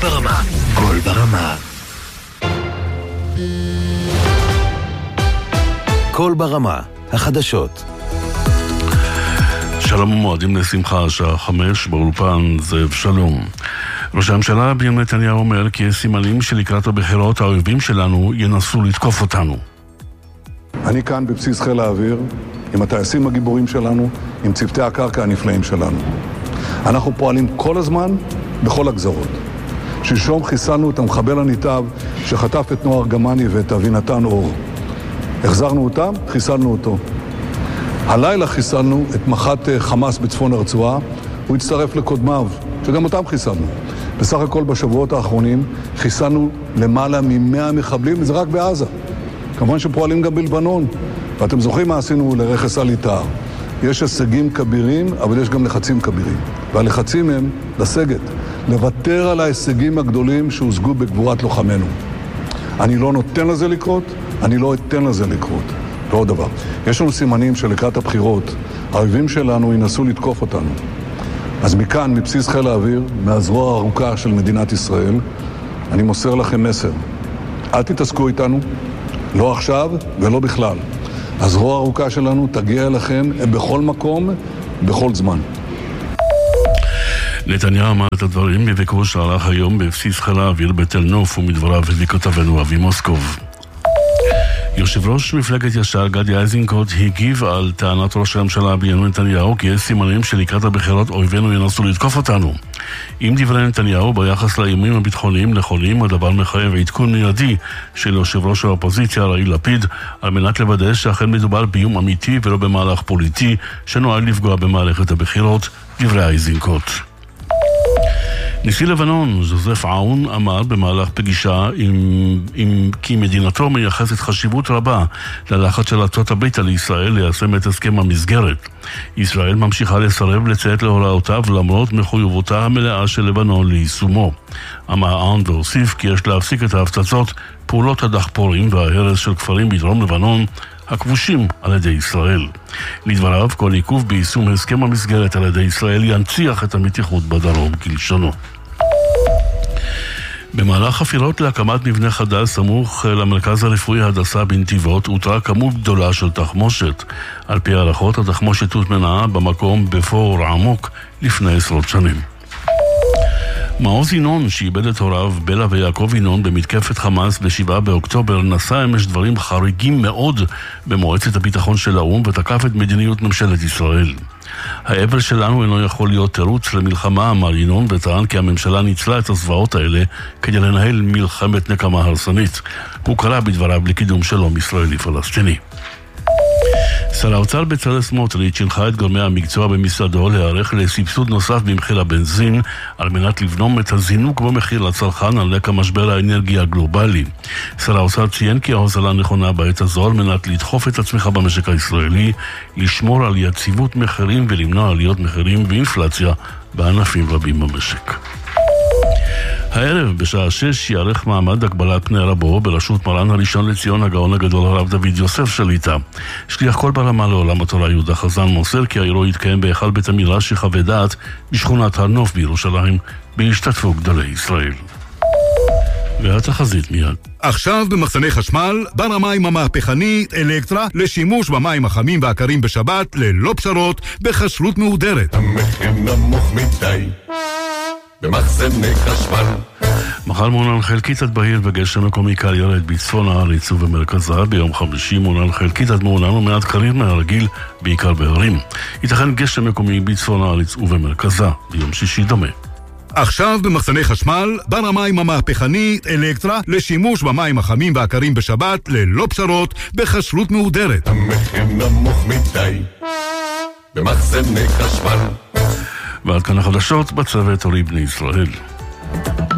ברמה. קול ברמה. קול ברמה, החדשות. שלום ומועדים לשמחה, השעה 5 באולפן זאב שלום. ראש הממשלה בנימין נתניהו אומר כי יש סימנים שלקראת הבחירות האויבים שלנו ינסו לתקוף אותנו. אני כאן בבסיס חיל האוויר עם הטייסים הגיבורים שלנו, עם צוותי הקרקע הנפלאים שלנו. אנחנו פועלים כל הזמן בכל הגזרות. שלשום חיסלנו את המחבל הניטב שחטף את נוער גמני ואת אבינתן אור. החזרנו אותם, חיסלנו אותו. הלילה חיסלנו את מח"ט חמאס בצפון הרצועה, הוא הצטרף לקודמיו, שגם אותם חיסלנו. בסך הכל בשבועות האחרונים חיסלנו למעלה מ100 מחבלים, וזה רק בעזה. כמובן שפועלים גם בלבנון, ואתם זוכרים מה עשינו לרכס אל-עטר. יש הישגים כבירים, אבל יש גם לחצים כבירים. והלחצים הם לסגת, לוותר על ההישגים הגדולים שהושגו בגבורת לוחמנו. אני לא נותן לזה לקרות, אני לא אתן לזה לקרות. ועוד דבר, יש לנו סימנים שלקראת הבחירות, האויבים שלנו ינסו לתקוף אותנו. אז מכאן, מבסיס חיל האוויר, מהזרוע הארוכה של מדינת ישראל, אני מוסר לכם מסר. אל תתעסקו איתנו, לא עכשיו ולא בכלל. הזרוע הארוכה שלנו תגיע אליכם בכל מקום, בכל זמן. נתניהו אמר את הדברים בביקור שערך היום בבסיס חיל האוויר בתל נוף, ומדבריו הביא כתבנו אבי מוסקוב. יושב ראש מפלגת ישר גדי איזנקוט הגיב על טענת ראש הממשלה בנימין נתניהו כי יש סימנים שלקראת הבחירות אויבינו ינסו לתקוף אותנו. עם דברי נתניהו ביחס לאיומים הביטחוניים נכונים, הדבר מחייב עדכון מיידי של יושב ראש האופוזיציה יאיר לפיד על מנת לוודא שאכן מדובר באיום אמיתי ולא במהלך פוליטי שנועד לפגוע במערכת הבחירות. דברי איזנקוט. נשיא לבנון, ז'וזף עאון, אמר במהלך פגישה כי מדינתו מייחסת חשיבות רבה ללחץ של ארצות הברית על ישראל ליישם את הסכם המסגרת. ישראל ממשיכה לסרב לציית להוראותיו למרות מחויבותה המלאה של לבנון ליישומו. אמר עאון והוסיף כי יש להפסיק את ההפצצות, פעולות הדחפורים וההרס של כפרים בדרום לבנון הכבושים על ידי ישראל. לדבריו, כל עיכוב ביישום הסכם המסגרת על ידי ישראל ינציח את המתיחות בדרום כלשונו. במהלך חפירות להקמת מבנה חדש סמוך למרכז הרפואי הדסה בנתיבות הותרה כמות גדולה של תחמושת. על פי הערכות, התחמושת הוטמנה במקום בפור עמוק לפני 10 שנים. מעוז ינון, שאיבד את הוריו בלה ויעקב ינון במתקפת חמאס ב7 באוקטובר, נשא אמש דברים חריגים מאוד במועצת הביטחון של האו"ם ותקף את מדיניות ממשלת ישראל. האבל שלנו אינו יכול להיות תירוץ למלחמה, אמר ינון, וטען כי הממשלה ניצלה את הזוועות האלה כדי לנהל מלחמת נקמה הרסנית. הוא קרא בדבריו לקידום שלום ישראלי-פלסטיני. שר האוצר בצלאל סמוטריץ' הנחה את גורמי המקצוע במשרדו להיערך לסבסוד נוסף במחיר הבנזין על מנת לבלום את הזינוק במחיר לצרכן על רקע משבר האנרגיה הגלובלי. שר האוצר ציין כי ההוזלה נכונה בעת הזו על מנת לדחוף את הצמיחה במשק הישראלי, לשמור על יציבות מחירים ולמנוע עליות מחירים ואינפלציה בענפים רבים במשק. הערב בשעה 6 יערך מעמד הגבלת פני רבו בראשות מרן הראשון לציון הגאון הגדול הרב דוד יוסף שליט"א. שליח קול ברמה לעולם התורה יהודה חזן מוסר כי האירוע יתקיים בהיכל בית המדרש שחווה דעת בשכונת הר נוף בירושלים בהשתתפות גדולי ישראל. והתחזית מיד. עכשיו במחסני חשמל, בר המים המהפכני אלקטרה לשימוש במים החמים והקרים בשבת ללא פשרות בכשרות מהודרת. המחיר נמוך מדי במחסני חשמל. מחר מעונן חלקית עד בהיר וגשם מקומי קל ירד בצפון הארץ ובמרכזה. ביום חמישי מעונן חלקית עד מעונן ומעט קריר מהרגיל בעיקר בהרים. ייתכן גשם מקומי בצפון הארץ ובמרכזה. ביום שישי דומה. עכשיו במחסני חשמל, בר המים המהפכני אלקטרה לשימוש במים החמים והקרים בשבת ללא פשרות בכשרות מהודרת. המחיר נמוך מדי במחסני חשמל. ועד כאן החדשות בצוות אורי בני ישראל.